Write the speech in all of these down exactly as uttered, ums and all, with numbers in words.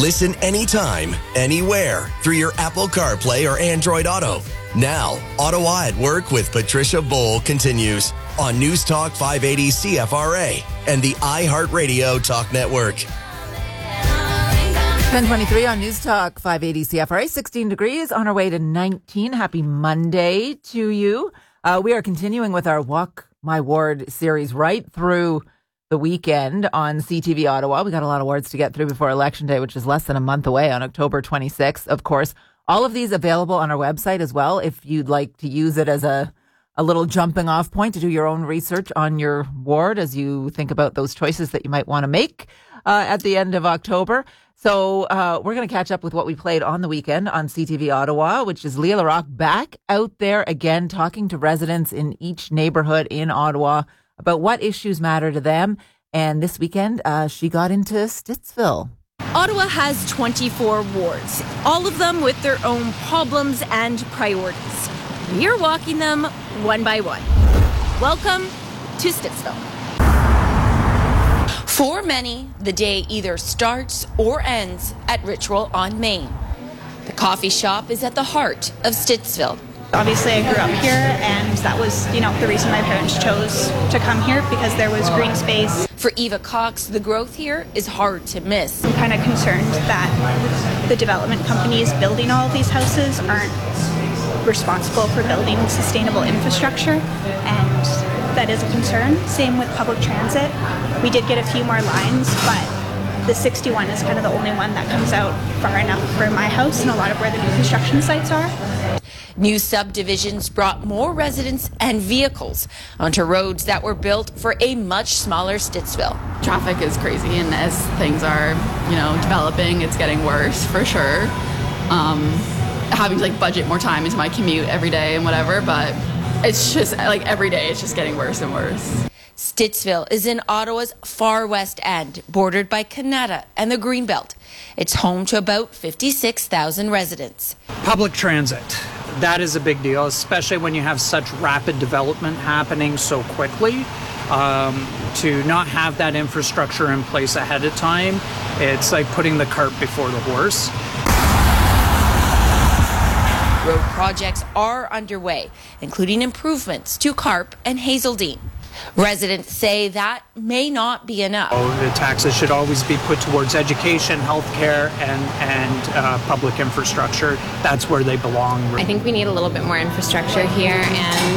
Listen anytime, anywhere through your Apple CarPlay or Android Auto. Now, Ottawa at Work with Patricia Bowl continues on News Talk five eighty C F R A and the iHeartRadio Talk Network. ten twenty-three on News Talk five eighty C F R A, sixteen degrees on our way to nineteen. Happy Monday to you. Uh, we are continuing with our Walk My Ward series right through the weekend on C T V Ottawa. We got a lot of wards to get through before Election Day, which is less than a month away on October twenty-sixth. Of course, all of these available on our website as well if you'd like to use it as a, a little jumping off point to do your own research on your ward as you think about those choices that you might want to make uh, at the end of October. So uh, we're going to catch up with what we played on the weekend on C T V Ottawa, which is Leah LaRocque back out there again, talking to residents in each neighborhood in Ottawa about what issues matter to them. And this weekend, uh, she got into Stittsville. Ottawa has twenty-four wards, all of them with their own problems and priorities. We're walking them one by one. Welcome to Stittsville. For many, the day either starts or ends at Ritual on Main. The coffee shop is at the heart of Stittsville. Obviously, I grew up here, and that was, you know, the reason my parents chose to come here, because there was green space. For Eva Cox, the growth here is hard to miss. I'm kind of concerned that the development companies building all of these houses aren't responsible for building sustainable infrastructure, and that is a concern. Same with public transit. We did get a few more lines, but the sixty-one is kind of the only one that comes out far enough for my house and a lot of where the new construction sites are. New subdivisions brought more residents and vehicles onto roads that were built for a much smaller Stittsville. Traffic is crazy, and as things are, you know, developing, it's getting worse for sure. Um, having to like budget more time into my commute every day and whatever, but it's just like every day it's just getting worse and worse. Stittsville is in Ottawa's far west end, bordered by Canada and the Greenbelt. It's home to about fifty-six thousand residents. Public transit, that is a big deal, especially when you have such rapid development happening so quickly. Um, to not have that infrastructure in place ahead of time, it's like putting the cart before the horse. Road projects are underway, including improvements to Carp and Hazeldean. Residents say that may not be enough. Oh, the taxes should always be put towards education, healthcare, and and uh, public infrastructure. That's where they belong. I think we need a little bit more infrastructure here and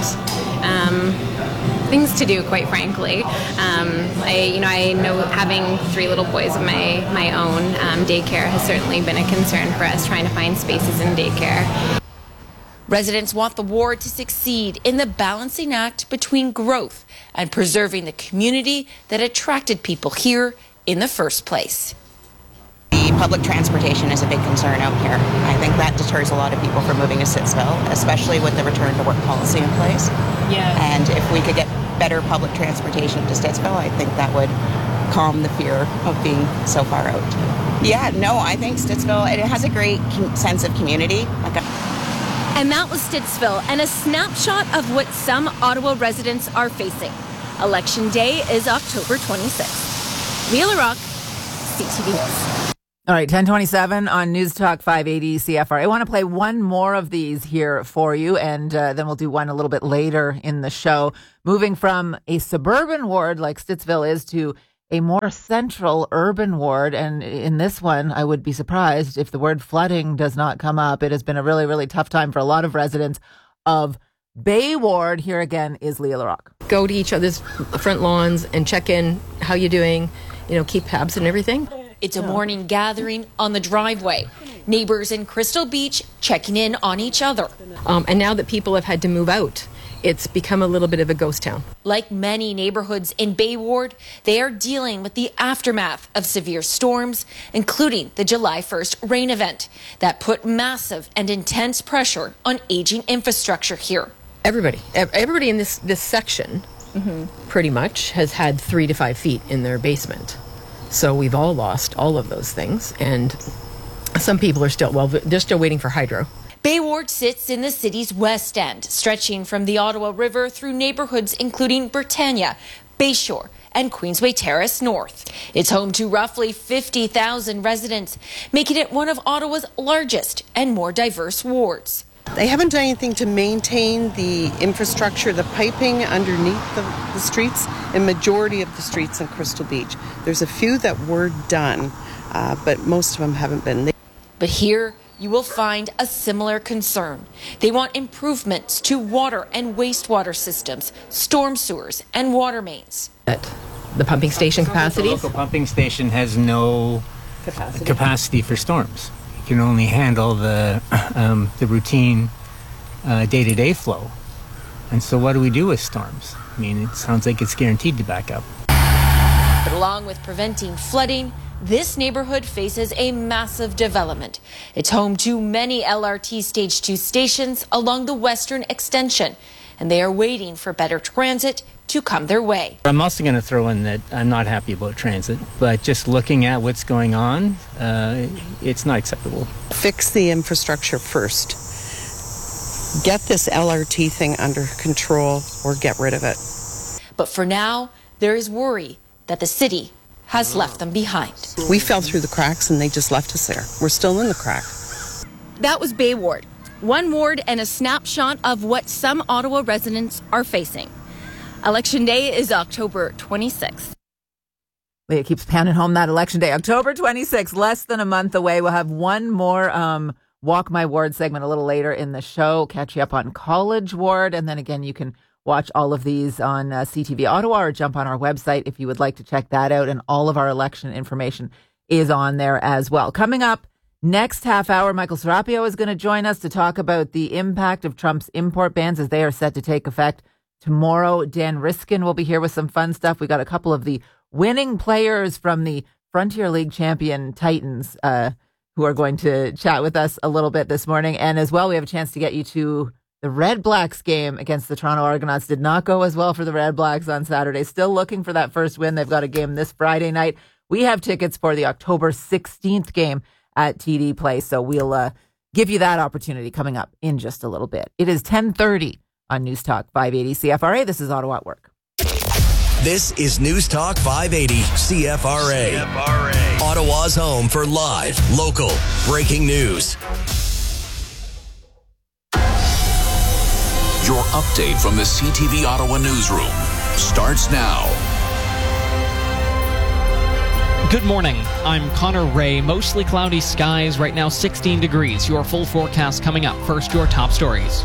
um, things to do, quite frankly. Um, I, you know, I know having three little boys of my my own, um, daycare has certainly been a concern for us, trying to find spaces in daycare. Residents want the ward to succeed in the balancing act between growth and preserving the community that attracted people here in the first place. The public transportation is a big concern out here. I think that deters a lot of people from moving to Stittsville, especially with the return to work policy in place. Yeah. And if we could get better public transportation to Stittsville, I think that would calm the fear of being so far out. Yeah, no, I think Stittsville, it has a great sense of community. Like a And that was Stittsville, and a snapshot of what some Ottawa residents are facing. Election Day is October twenty-sixth. Leah LaRocque, C T V News. All right, ten twenty-seven on News Talk five eighty C F R A. I want to play one more of these here for you, and uh, then we'll do one a little bit later in the show. Moving from a suburban ward like Stittsville is to a more central urban ward. And in this one, I would be surprised if the word flooding does not come up. It has been a really, really tough time for a lot of residents of Bay Ward. Here again is Leah LaRocque. Go to each other's front lawns and check in, how you doing, you know, keep tabs and everything. It's a morning gathering on the driveway. Neighbors in Crystal Beach checking in on each other. Um, and now that people have had to move out, it's become a little bit of a ghost town. Like many neighborhoods in Bay Ward, they are dealing with the aftermath of severe storms, including the July first rain event that put massive and intense pressure on aging infrastructure here. Everybody, everybody in this, this section mm-hmm. pretty much has had three to five feet in their basement. So we've all lost all of those things. And some people are still, well, they're still waiting for hydro. Bay Ward sits in the city's west end, stretching from the Ottawa River through neighborhoods including Britannia, Bayshore, and Queensway Terrace North. It's home to roughly fifty thousand residents, making it one of Ottawa's largest and more diverse wards. They haven't done anything to maintain the infrastructure, the piping underneath the, the streets, in majority of the streets in Crystal Beach. There's a few that were done, uh, but most of them haven't been. But here you will find a similar concern. They want improvements to water and wastewater systems, storm sewers, and water mains. The pumping station capacity? The local pumping station has no capacity, capacity for storms. Can only handle the um, the routine uh, day-to-day flow. And so what do we do with storms? I mean, it sounds like it's guaranteed to back up. But along with preventing flooding, this neighborhood faces a massive development. It's home to many L R T Stage two stations along the western extension, and they are waiting for better transit to come their way. I'm also going to throw in that I'm not happy about transit, but just looking at what's going on, uh, it's not acceptable. Fix the infrastructure first. Get this L R T thing under control or get rid of it. But for now, there is worry that the city has left them behind. We fell through the cracks and they just left us there. We're still in the crack. That was Bay Ward. One ward and a snapshot of what some Ottawa residents are facing. Election Day is October twenty-sixth. Leah keeps pounding home that Election Day. October twenty-sixth, less than a month away. We'll have one more um, Walk My Ward segment a little later in the show. Catch you up on College Ward. And then again, you can watch all of these on uh, C T V Ottawa or jump on our website if you would like to check that out. And all of our election information is on there as well. Coming up next half hour, Michael Serapio is going to join us to talk about the impact of Trump's import bans as they are set to take effect tomorrow. Dan Riskin will be here with some fun stuff. We got a couple of the winning players from the Frontier League champion Titans uh, who are going to chat with us a little bit this morning. And as well, we have a chance to get you to the Red Blacks game against the Toronto Argonauts. Did not go as well for the Red Blacks on Saturday. Still looking for that first win. They've got a game this Friday night. We have tickets for the October sixteenth game at T D Place. So we'll uh, give you that opportunity coming up in just a little bit. It is ten thirty on News Talk five eighty C F R A. This is Ottawa at Work. This is News Talk five eighty C F R A. C F R A. Ottawa's home for live, local, breaking news. Your update from the C T V Ottawa newsroom starts now. Good morning. I'm Connor Ray. Mostly cloudy skies. Right now sixteen degrees. Your full forecast coming up. First, your top stories.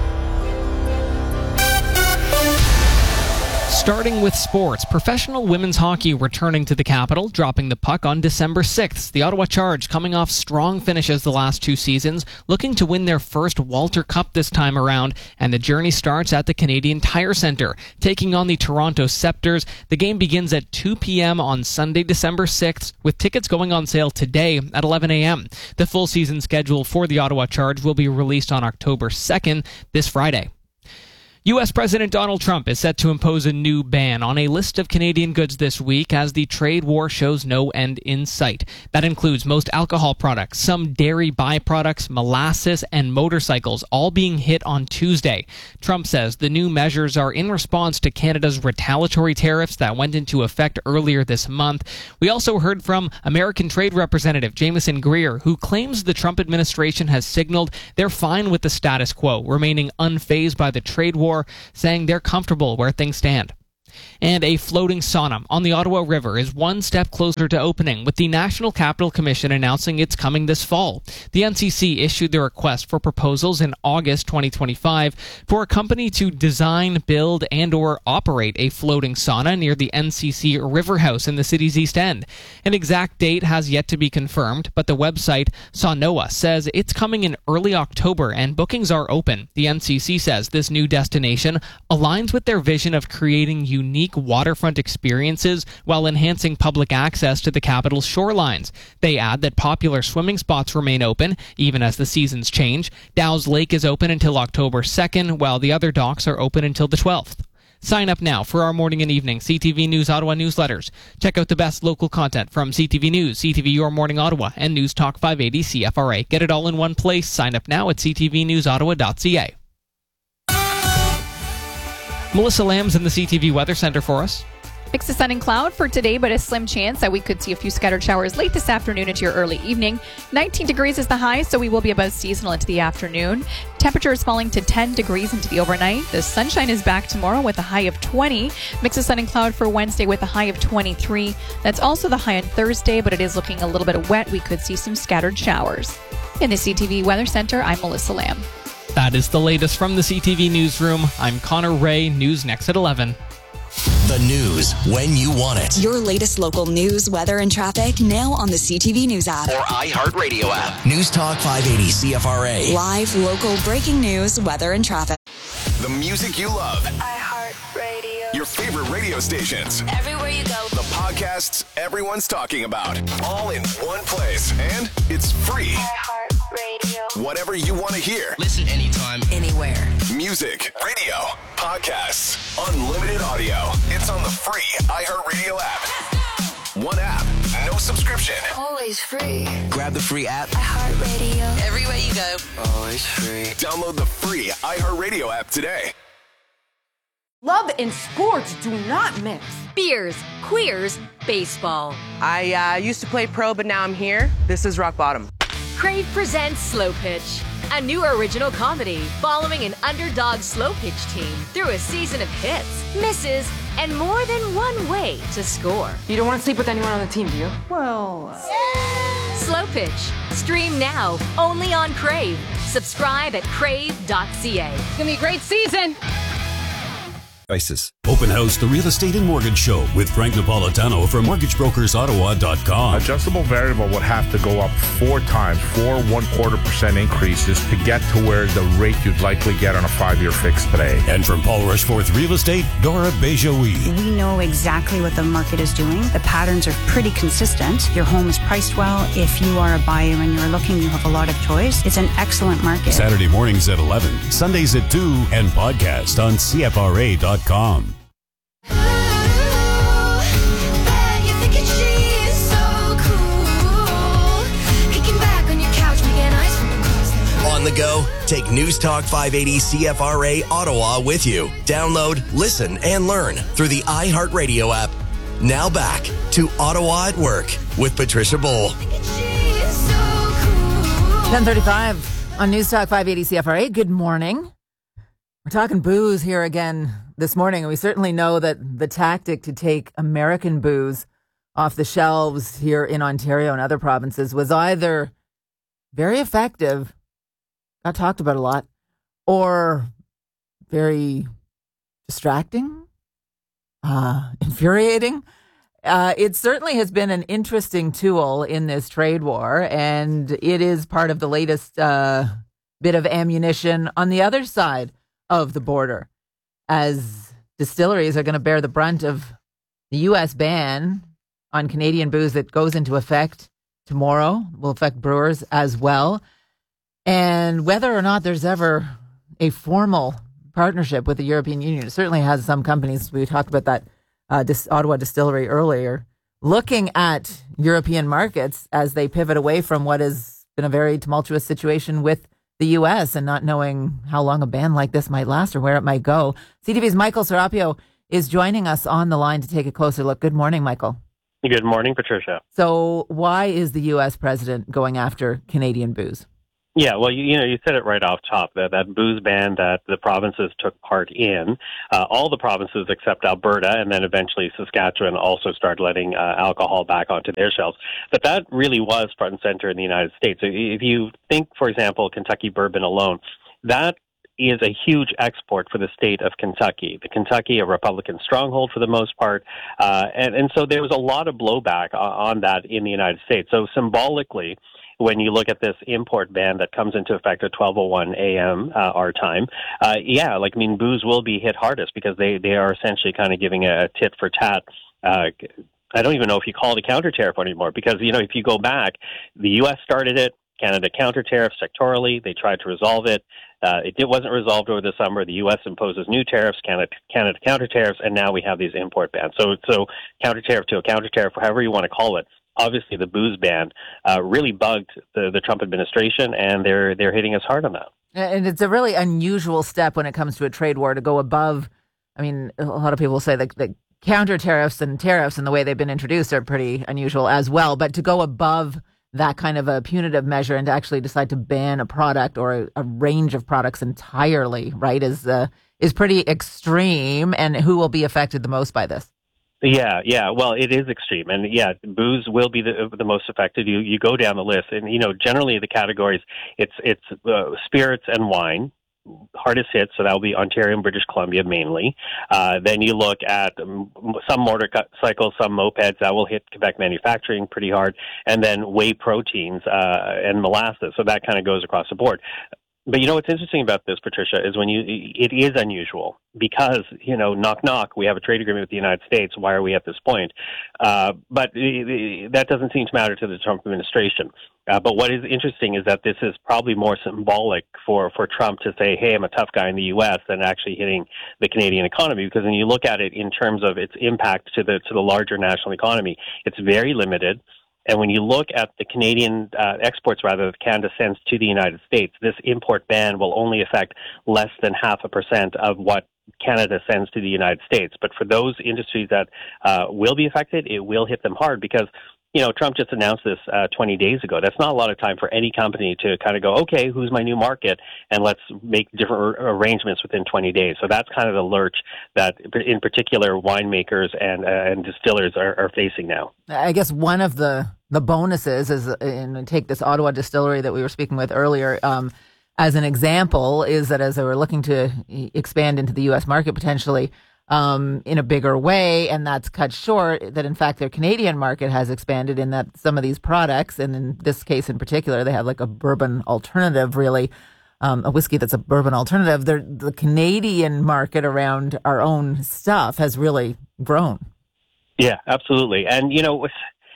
Starting with sports, professional women's hockey returning to the capital, dropping the puck on December sixth. The Ottawa Charge coming off strong finishes the last two seasons, looking to win their first Walter Cup this time around, and the journey starts at the Canadian Tire Centre, taking on the Toronto Scepters. The game begins at two p.m. on Sunday, December sixth, with tickets going on sale today at eleven a.m. The full season schedule for the Ottawa Charge will be released on October second, this Friday. U S President Donald Trump is set to impose a new ban on a list of Canadian goods this week as the trade war shows no end in sight. That includes most alcohol products, some dairy byproducts, molasses, and motorcycles, all being hit on Tuesday. Trump says the new measures are in response to Canada's retaliatory tariffs that went into effect earlier this month. We also heard from American Trade Representative Jameson Greer, who claims the Trump administration has signaled they're fine with the status quo, remaining unfazed by the trade war, saying they're comfortable where things stand. And a floating sauna on the Ottawa River is one step closer to opening, with the National Capital Commission announcing it's coming this fall. The N C C issued the request for proposals in August twenty twenty-five for a company to design, build, and or operate a floating sauna near the N C C River House in the city's East End. An exact date has yet to be confirmed, but the website Saunoa says it's coming in early October and bookings are open. The N C C says this new destination aligns with their vision of creating unique waterfront experiences while enhancing public access to the capital's shorelines. They add that popular swimming spots remain open, even as the seasons change. Dow's Lake is open until October second, while the other docks are open until the twelfth. Sign up now for our morning and evening C T V News Ottawa newsletters. Check out the best local content from C T V News, C T V Your Morning Ottawa, and News Talk five eighty C F R A. Get it all in one place. Sign up now at c t v news ottawa dot c a. Melissa Lamb's in the C T V Weather Center for us. Mix of sun and cloud for today, but a slim chance that we could see a few scattered showers late this afternoon into your early evening. nineteen degrees is the high, so we will be above seasonal into the afternoon. Temperature is falling to ten degrees into the overnight. The sunshine is back tomorrow with a high of twenty. Mix of sun and cloud for Wednesday with a high of twenty-three. That's also the high on Thursday, but it is looking a little bit wet. We could see some scattered showers. In the C T V Weather Center, I'm Melissa Lamb. That is the latest from the C T V Newsroom. I'm Connor Ray. News next at eleven. The news when you want it. Your latest local news, weather, and traffic now on the C T V News app. Or iHeartRadio app. News Talk five eighty C F R A. Live, local, breaking news, weather, and traffic. The music you love. iHeartRadio. Your favorite radio stations. Everywhere you go. The podcasts everyone's talking about. All in one place. And it's free. iHeartRadio. Whatever you want to hear. Listen anytime, anywhere. Music, radio, podcasts, unlimited audio. It's on the free iHeartRadio app. One app, no subscription. Always free. Grab the free app. iHeartRadio. Everywhere you go. Always free. Download the free iHeartRadio app today. Love and sports do not mix. Beers, queers, baseball. I uh, used to play pro, but now I'm here. This is rock bottom. Crave presents Slow Pitch, a new original comedy following an underdog slow pitch team through a season of hits, misses, and more than one way to score. You don't want to sleep with anyone on the team, do you? Well... Uh... Slow Pitch. Stream now, only on Crave. Subscribe at crave dot c a. It's going to be a great season. Open House, the Real Estate and Mortgage Show with Frank Napolitano from mortgage brokers ottawa dot com. Adjustable variable would have to go up four times, four one quarter percent increases to get to where the rate you'd likely get on a five-year fix today. And from Paul Rushforth Real Estate, Dora Bejoui. We know exactly what the market is doing. The patterns are pretty consistent. Your home is priced well. If you are a buyer and you're looking, you have a lot of choice. It's an excellent market. Saturday mornings at eleven, Sundays at two, and podcast on C F R A dot com. On the go, take News Talk five eighty C F R A Ottawa with you. Download, listen, and learn through the iHeartRadio app. Now back to Ottawa at Work with Patricia Bowl. ten thirty-five on News Talk five eighty C F R A. Good morning. We're talking booze here again this morning, and we certainly know that the tactic to take American booze off the shelves here in Ontario and other provinces was either very effective, got talked about a lot, or very distracting, uh, infuriating. Uh, it certainly has been an interesting tool in this trade war, and it is part of the latest uh, bit of ammunition on the other side of the border, as distilleries are going to bear the brunt of the U S ban on Canadian booze that goes into effect tomorrow, will affect brewers as well. And whether or not there's ever a formal partnership with the European Union, it certainly has some companies. We talked about that uh, Dis- Ottawa distillery earlier, looking at European markets as they pivot away from what has been a very tumultuous situation with the U S and not knowing how long a ban like this might last or where it might go. C T V's Michael Serapio is joining us on the line to take a closer look. Good morning, Michael. Good morning, Patricia. So why is the U S president going after Canadian booze? Yeah, well, you, you know, you said it right off top, that, that booze ban that the provinces took part in, uh, all the provinces except Alberta, and then eventually Saskatchewan also started letting uh, alcohol back onto their shelves. But that really was front and center in the United States. If you think, for example, Kentucky bourbon alone, that is a huge export for the state of Kentucky. The Kentucky, a Republican stronghold for the most part, uh, and, and so there was a lot of blowback on that in the United States. So symbolically, when you look at this import ban that comes into effect at twelve oh one a.m. Uh, our time, uh, yeah, like, I mean, booze will be hit hardest because they, they are essentially kind of giving a tit for tat. Uh, I don't even know if you call it a counter tariff anymore because, you know, if you go back, the U S started it, Canada counter tariffs sectorally. They tried to resolve it. Uh, it, it wasn't resolved over the summer. The U S imposes new tariffs, Canada, Canada counter tariffs, and now we have these import bans. So, so counter tariff to a counter tariff, however you want to call it. Obviously, the booze ban uh, really bugged the, the Trump administration, and they're they're hitting us hard on that. And it's a really unusual step when it comes to a trade war to go above. I mean, a lot of people say that, that counter tariffs and tariffs and the way they've been introduced are pretty unusual as well. But to go above that kind of a punitive measure and to actually decide to ban a product or a, a range of products entirely, right, is uh, is pretty extreme. And who will be affected the most by this? Yeah, yeah. Well, it is extreme, and yeah, booze will be the the most affected. You you go down the list, and you know generally the categories it's it's uh, spirits and wine. Hardest hit, so that will be Ontario and British Columbia mainly. Uh, then you look at um, some motorcycles, some mopeds, that will hit Quebec manufacturing pretty hard, and then whey proteins uh, and molasses. So that kind of goes across the board. But you know what's interesting about this, Patricia, is when you it is unusual because, you know, knock, knock, we have a trade agreement with the United States. Why are we at this point? Uh, but that doesn't seem to matter to the Trump administration. Uh, but what is interesting is that this is probably more symbolic for, for Trump to say, hey, I'm a tough guy in the U S than actually hitting the Canadian economy. Because when you look at it in terms of its impact to the to the larger national economy, it's very limited. And when you look at the Canadian uh, exports, rather, that Canada sends to the United States, this import ban will only affect less than half a percent of what Canada sends to the United States. But for those industries that uh, will be affected, it will hit them hard because, you know, Trump just announced this uh, twenty days ago. That's not a lot of time for any company to kind of go, okay, who's my new market? And let's make different arrangements within twenty days. So that's kind of the lurch that, in particular, winemakers and uh, and distillers are, are facing now. I guess one of the, the bonuses is, and take this Ottawa distillery that we were speaking with earlier, um, as an example, is that as they were looking to expand into the U S market potentially, Um, in a bigger way, and that's cut short, that in fact their Canadian market has expanded in that some of these products, and in this case in particular, they have like a bourbon alternative, really, um, a whiskey that's a bourbon alternative. They're, the Canadian market around our own stuff has really grown. Yeah, absolutely. And, you know,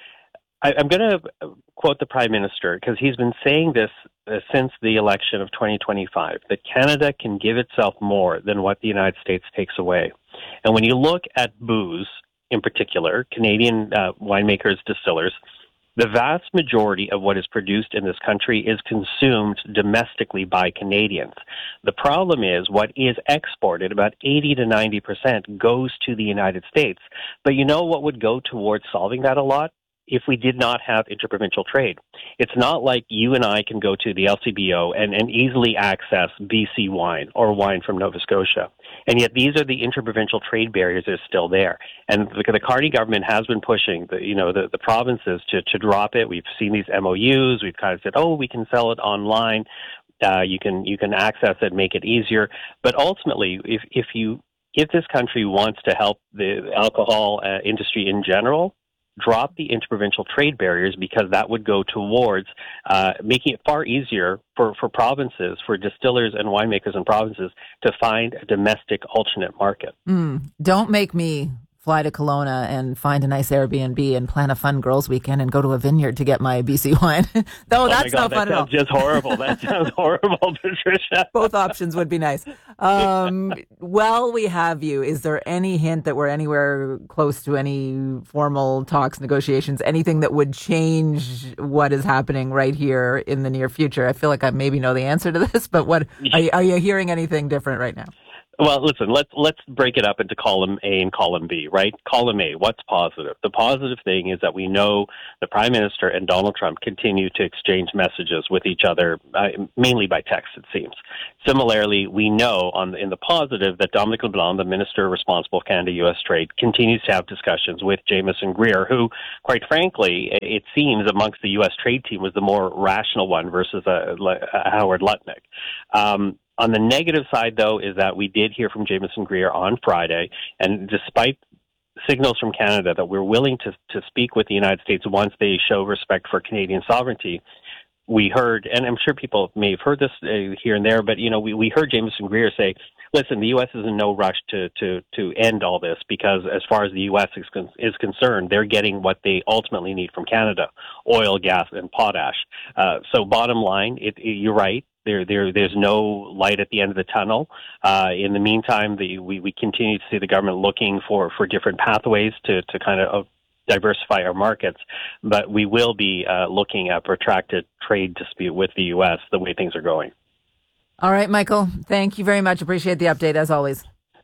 I, I'm going to quote the Prime Minister, because he's been saying this uh, since the election of twenty twenty-five, that Canada can give itself more than what the United States takes away. And when you look at booze, in particular, Canadian uh, winemakers, distillers, the vast majority of what is produced in this country is consumed domestically by Canadians. The problem is what is exported, about eighty to ninety percent, goes to the United States. But you know what would go towards solving that a lot? If we did not have interprovincial trade. It's not like you and I can go to the L C B O and, and easily access B C wine or wine from Nova Scotia. And yet these are the interprovincial trade barriers that are still there. And the, the Carney government has been pushing the, you know, the, the provinces to, to drop it. We've seen these M O Us. We've kind of said, oh, we can sell it online. Uh, you can you can access it, make it easier. But ultimately, if, if you if this country wants to help the alcohol uh, industry in general, drop the interprovincial trade barriers, because that would go towards uh, making it far easier for, for provinces, for distillers and winemakers in provinces to find a domestic alternate market. Mm, don't make me fly to Kelowna and find a nice Airbnb and plan a fun girls' weekend and go to a vineyard to get my B C wine. Though oh that's God, no that fun at all. That sounds just horrible. That sounds horrible, Patricia. Both options would be nice. Um, while we have you, is there any hint that we're anywhere close to any formal talks, negotiations, anything that would change what is happening right here in the near future? I feel like I maybe know the answer to this, but what are you, are you hearing anything different right now? Well, listen, let's let's break it up into column A and column B, right? Column A, what's positive? The positive thing is that we know the Prime Minister and Donald Trump continue to exchange messages with each other, uh, mainly by text, it seems. Similarly, we know on the, in the positive that Dominic LeBlanc, the Minister responsible for Canada-U S trade, continues to have discussions with Jameson Greer, who, quite frankly, it seems amongst the U S trade team was the more rational one versus uh, uh, Howard Lutnick. Um, On the negative side, though, is that we did hear from Jameson Greer on Friday, and despite signals from Canada that we're willing to, to speak with the United States once they show respect for Canadian sovereignty, we heard, and I'm sure people may have heard this uh, here and there, but, you know, we, we heard Jameson Greer say, listen, the U S is in no rush to, to, to end all this, because as far as the U S is, con- is concerned, they're getting what they ultimately need from Canada, oil, gas, and potash. Uh, so bottom line, it, it, you're right. There, there, there's no light at the end of the tunnel. Uh, in the meantime, the, we, we continue to see the government looking for, for different pathways to, to kind of diversify our markets. But we will be uh, looking at protracted trade dispute with the U S the way things are going. All right, Michael. Thank you very much. Appreciate the update as always.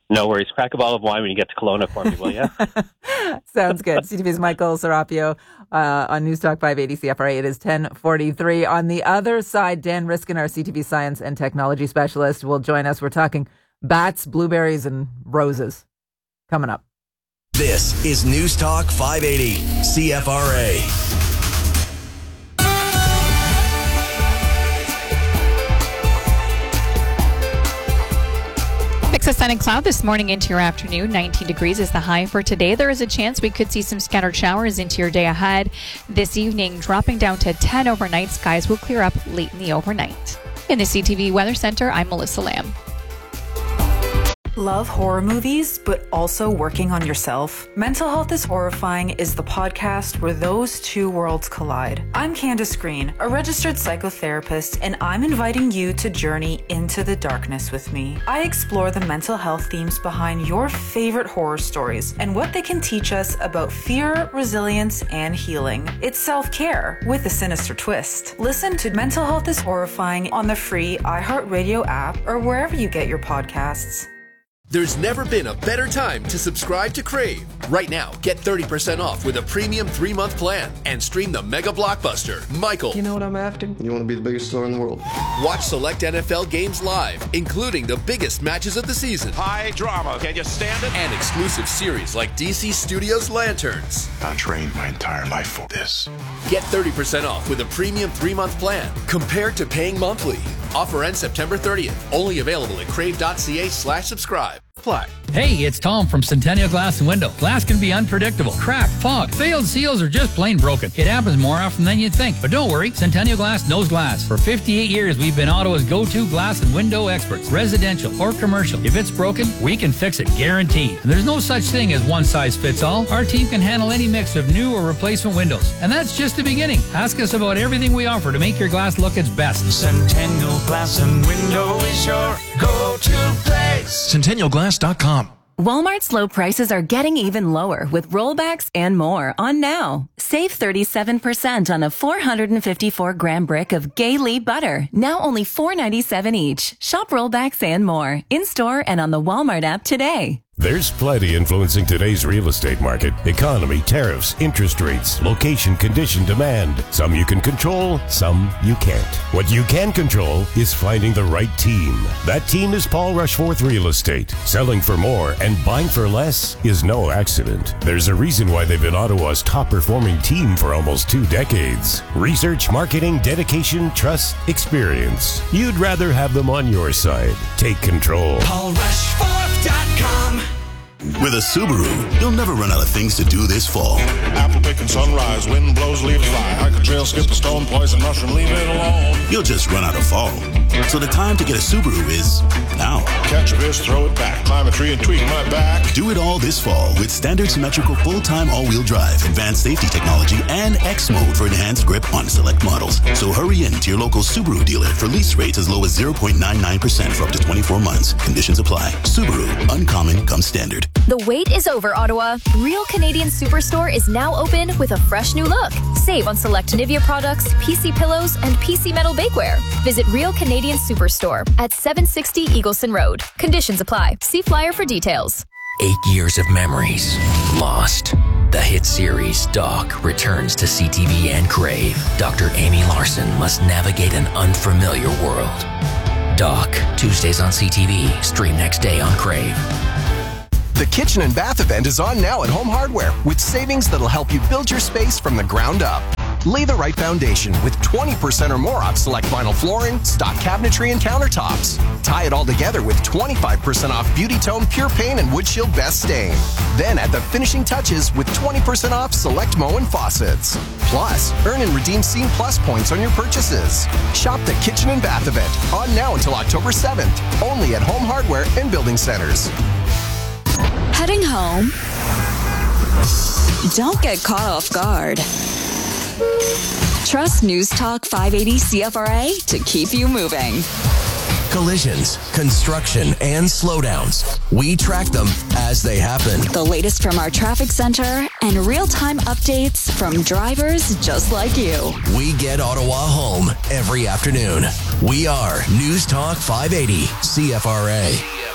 No worries. Crack a bottle of wine when you get to Kelowna for me, will you? Sounds good. C T V's Michael Serapio uh, on News Talk five eighty C F R A. It is ten forty-three. On the other side, Dan Riskin, our C T V science and technology specialist, will join us. We're talking bats, blueberries, and roses coming up. This is News Talk five eighty C F R A. Mix of sun and cloud this morning into your afternoon. nineteen degrees is the high for today. There is a chance we could see some scattered showers into your day ahead. This evening, dropping down to ten overnight. Skies will clear up late in the overnight. In the C T V Weather Center, I'm Melissa Lamb. Love horror movies, but also working on yourself? Mental Health is Horrifying is the podcast where those two worlds collide. I'm Candace Green, a registered psychotherapist, and I'm inviting you to journey into the darkness with me. I explore the mental health themes behind your favorite horror stories and what they can teach us about fear, resilience, and healing. It's self-care with a sinister twist. Listen to Mental Health is Horrifying on the free iHeartRadio app or wherever you get your podcasts. There's never been a better time to subscribe to Crave. Right now, get thirty percent off with a premium three-month plan and stream the mega blockbuster, Michael. You know what I'm after? You want to be the biggest star in the world. Watch select N F L games live, including the biggest matches of the season. High drama. Can you stand it? And exclusive series like D C Studios' Lanterns. I trained my entire life for this. Get thirty percent off with a premium three-month plan compared to paying monthly. Offer ends September thirtieth. Only available at crave.ca slash subscribe. Apply. Hey, it's Tom from Centennial Glass and Window. Glass can be unpredictable. Crack, fog, failed seals, or just plain broken. It happens more often than you'd think. But don't worry, Centennial Glass knows glass. For fifty-eight years, we've been Ottawa's go-to glass and window experts. Residential or commercial. If it's broken, we can fix it, guaranteed. And there's no such thing as one size fits all. Our team can handle any mix of new or replacement windows. And that's just the beginning. Ask us about everything we offer to make your glass look its best. Centennial Glass and Window is your go-to place. Centennial Glass dot com. Walmart's low prices are getting even lower with rollbacks and more on now. Save thirty-seven percent on a four hundred fifty-four gram brick of Gay-Lee butter, now only four ninety-seven each. Shop rollbacks and more in-store and on the Walmart app today. There's plenty influencing today's real estate market. Economy, tariffs, interest rates, location, condition, demand. Some you can control, some you can't. What you can control is finding the right team. That team is Paul Rushforth Real Estate. Selling for more and buying for less is no accident. There's a reason why they've been Ottawa's top performing team for almost two decades. Research, marketing, dedication, trust, experience. You'd rather have them on your side. Take control. Paul Rushforth dot com. With a Subaru, you'll never run out of things to do this fall. Apple picking sunrise, wind blows, leaves fly. Hike a trail, skip a stone, poison mushroom, leave it alone. You'll just run out of fall. So the time to get a Subaru is now. Catch a fish, throw it back, climb a tree and tweak my back. Do it all this fall with standard symmetrical full-time all-wheel drive, advanced safety technology, and X mode for enhanced grip on select models. So hurry in to your local Subaru dealer for lease rates as low as zero point nine nine percent for up to twenty-four months. Conditions apply. Subaru, uncommon comes standard. The wait is over, Ottawa. Real Canadian Superstore is now open with a fresh new look. Save on select Nivea products, P C pillows, and P C metal bakeware. Visit Real Canadian Superstore at seven sixty Eagleson Road. Conditions apply. See flyer for details. Eight years of memories lost. The hit series Doc returns to C T V and Crave. Doctor Amy Larson must navigate an unfamiliar world. Doc, Tuesdays on C T V. Stream next day on Crave. The Kitchen and Bath event is on now at Home Hardware with savings that'll help you build your space from the ground up. Lay the right foundation with twenty percent or more off select vinyl flooring, stock cabinetry, and countertops. Tie it all together with twenty-five percent off Beauty Tone Pure Paint and Wood Shield Best Stain. Then add the finishing touches with twenty percent off select Moen faucets. Plus, earn and redeem Scene Plus points on your purchases. Shop the Kitchen and Bath event on now until October seventh, only at Home Hardware and Building Centers. Heading home? Don't get caught off guard. Trust News Talk five eighty C F R A to keep you moving. Collisions, construction, and slowdowns. We track them as they happen. The latest from our traffic center and real-time updates from drivers just like you. We get Ottawa home every afternoon. We are News Talk five eighty C F R A.